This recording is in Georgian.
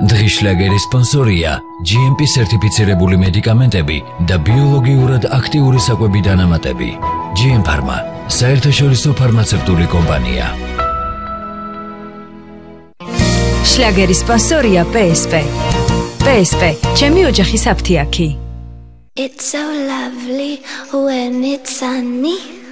დღის შლაგერის სპონსორია GMP სერტიფიცირებული მედიკამენტები და ბიოლოგიურად აქტიური საკვები დანამატები. GM Pharma, საერთაშორისო ფარმაცევტული კომპანია. შლაგერის სპონსორია PSP. PSP, ჩემი ოჯახის აფთიაქი. It's so lovely when it's sunny.